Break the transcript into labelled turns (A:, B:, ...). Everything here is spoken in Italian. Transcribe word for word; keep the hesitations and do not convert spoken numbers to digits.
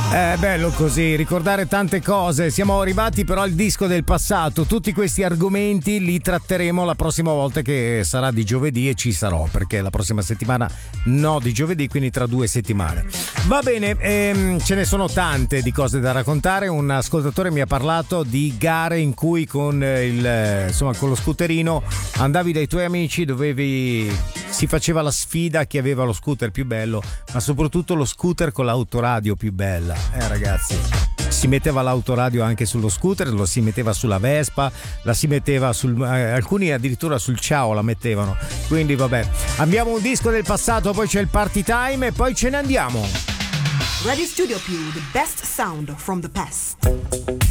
A: È bello così, ricordare tante cose. Siamo arrivati però al disco del passato. Tutti questi argomenti li tratteremo la prossima volta, che sarà di giovedì, e ci sarò, perché la prossima settimana no di giovedì, quindi tra due settimane. Va bene, ehm, ce ne sono tante di cose da raccontare. Un ascoltatore mi ha parlato di gare in cui con il insomma con lo scooterino andavi dai tuoi amici, dovevi si faceva la sfida a chi aveva lo scooter più bello, ma soprattutto lo scooter con l'autoradio più bella. Eh ragazzi, si metteva l'autoradio anche sullo scooter, lo si metteva sulla Vespa, la si metteva sul eh, alcuni addirittura sul Ciao la mettevano. Quindi vabbè, abbiamo un disco del passato, poi c'è il party time e poi ce ne andiamo.
B: Radio Studio Più, the best sound from the past.